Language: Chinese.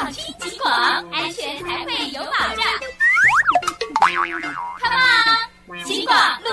听警广，安全才会有保障。Come on， 警广。